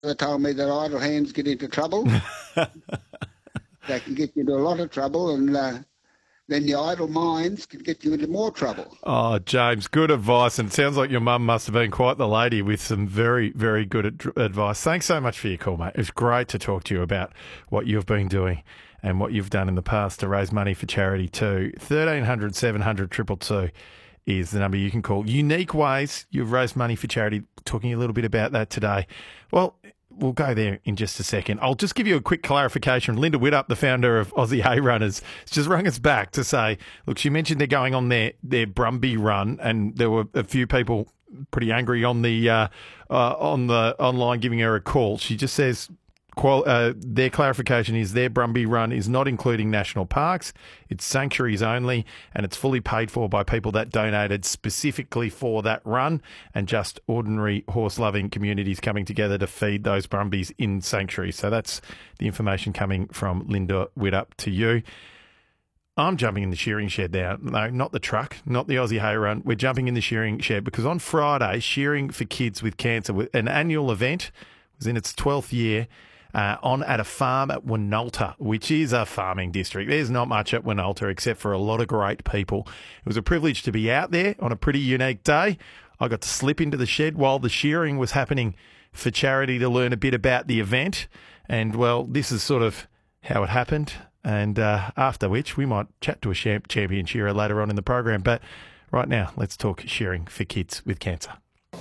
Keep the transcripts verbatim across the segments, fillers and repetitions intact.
They told me that idle hands get into trouble. They can get you into a lot of trouble, and uh, then your idle minds can get you into more trouble. Oh, James, good advice. And it sounds like your mum must have been quite the lady with some very, very good ad- advice. Thanks so much for your call, mate. It was great to talk to you about what you've been doing and what you've done in the past to raise money for charity too. thirteen hundred, seven hundred, two two two is the number you can call. Unique ways you've raised money for charity. Talking a little bit about that today. Well, we'll go there in just a second. I'll just give you a quick clarification. Linda Widdop, the founder of Aussie Hay Runners, has just rung us back to say, look, she mentioned they're going on their, their Brumby run, and there were a few people pretty angry on the uh, uh, on the online giving her a call. She just says, Qual- uh, their clarification is their Brumby run is not including national parks. It's sanctuaries only, and it's fully paid for by people that donated specifically for that run, and just ordinary horse-loving communities coming together to feed those Brumbies in sanctuaries. So that's the information coming from Linda Widdop to you. I'm jumping in the shearing shed now. No, not the truck, not the Aussie Hay Run. We're jumping in the shearing shed because on Friday, Shearing for Kids with Cancer, an annual event, was in its twelfth year, Uh, on at a farm at Winalta, which is a farming district. There's not much at Winalta except for a lot of great people. It was a privilege to be out there on a pretty unique day. I got to slip into the shed while the shearing was happening for charity to learn a bit about the event. And, well, this is sort of how it happened. And uh, after which, we might chat to a champ- champion shearer later on in the program. But right now, let's talk Shearing for Kids with Cancer.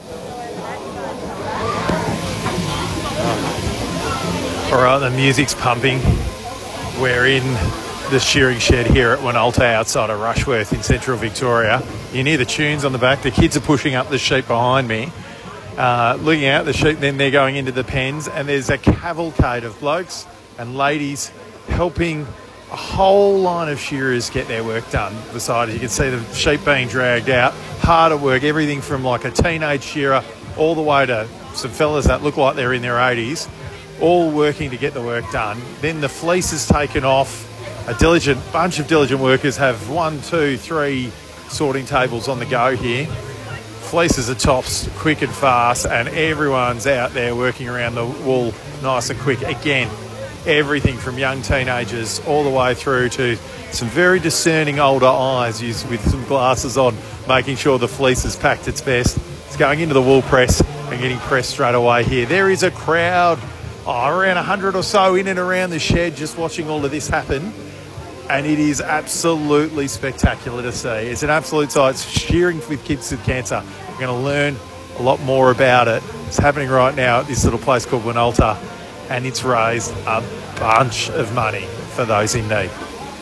All right, the music's pumping. We're in the shearing shed here at Winalta outside of Rushworth in central Victoria. You can hear the tunes on the back. The kids are pushing up the sheep behind me, uh, looking out the sheep. Then they're going into the pens, and there's a cavalcade of blokes and ladies helping a whole line of shearers get their work done beside it. You can see the sheep being dragged out, hard at work, everything from like a teenage shearer all the way to some fellas that look like they're in their eighties. All working to get the work done. Then the fleece is taken off. A diligent bunch of diligent workers have one, two, three sorting tables on the go here. Fleeces are tops quick and fast, and everyone's out there working around the wool nice and quick. Again, everything from young teenagers all the way through to some very discerning older eyes used with some glasses on, making sure the fleece is packed its best. It's going into the wool press and getting pressed straight away here. There is a crowd. Oh, around one hundred or so in and around the shed just watching all of this happen, and it is absolutely spectacular to see. It's an absolute sight. It's Shearing with Kids with Cancer. We're going to learn a lot more about it. It's happening right now at this little place called Winalta, and it's raised a bunch of money for those in need.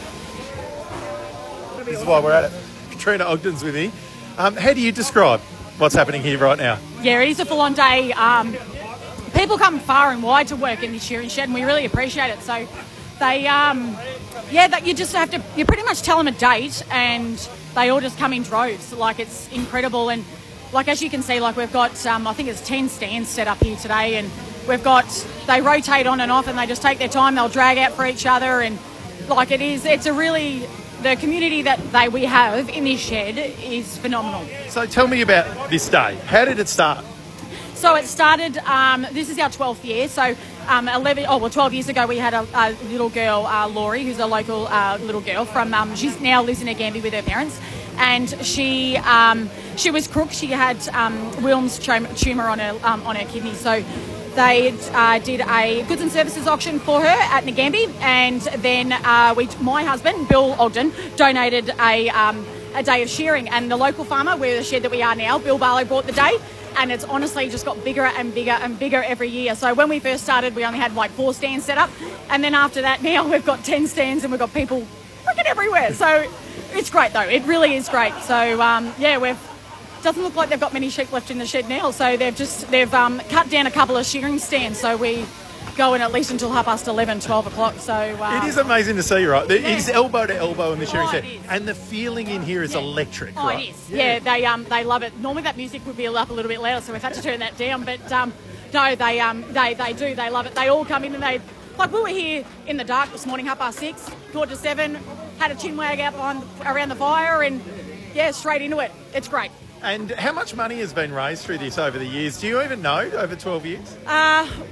This is why we're at it. Katrina Ogden's with me. Um, how do you describe what's happening here right now? Yeah, it is a full-on day. Um, People come far and wide to work in this shearing shed, and we really appreciate it. So they, um, yeah, that you just have to, you pretty much tell them a date, and they all just come in droves. Like, it's incredible. And like, as you can see, like we've got, um, I think it's ten stands set up here today, and we've got, they rotate on and off, and they just take their time. They'll drag out for each other, and like it is, it's a really, the community that they we have in this shed is phenomenal. So tell me about this day. How did it start? So it started, um, this is our twelfth year, so um, eleven, oh well, twelve years ago we had a, a little girl, uh, Laurie, who's a local uh, little girl from, um, she's now lives in Agambie with her parents, and she um, she was crook. She had um, Wilms tumour on her um, on her kidney, so they uh, did a goods and services auction for her at Nagambie, and then uh, we, my husband, Bill Ogden, donated a, um, a day of shearing, and the local farmer, where the shed that we are now, Bill Barlow, bought the day. And it's honestly just got bigger and bigger and bigger every year. So when we first started, we only had like four stands set up. And then after that, now we've got ten stands and we've got people freaking everywhere. So it's great, though. It really is great. So, um, yeah, we've doesn't look like they've got many sheep left in the shed now. So they've just they've um, cut down a couple of shearing stands. So we go in at least until half past eleven, twelve o'clock. So um, it is amazing to see, right? It is yeah. elbow to elbow in the shearing Oh, shed, it is. and the feeling in here is Yeah. electric, Oh, right? it is. Yeah. yeah, they um they love it. Normally that music would be up a little bit louder, so we've had to turn that down. But um, no, they um they they do. They love it. They all come in and they like we were here in the dark this morning, half past six, quarter to seven, had a chin wag out behind around the fire, and yeah, straight into it. It's great. And how much money has been raised through this over the years? Do you even know, over twelve years? Uh,